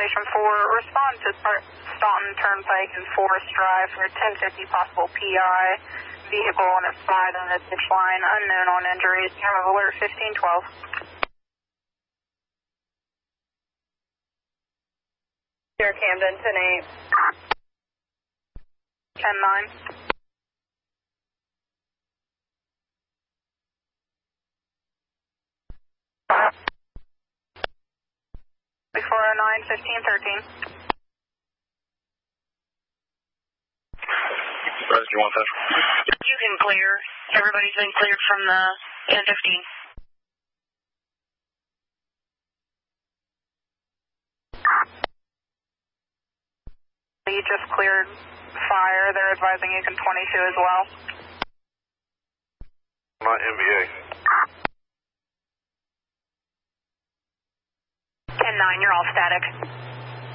Station 4, respond to Staunton Turnpike and Forest Drive for 1050 possible PI. Vehicle on its side on the ditch line, unknown on injuries. Time of alert 1512. Here, Camden, 10-8. 10-9. Before 09, 1513. You want that? You can clear. Everybody's been cleared from the 1015. You just cleared fire. They're advising you can 22 as well. Not NBA. 10-9, you're all static.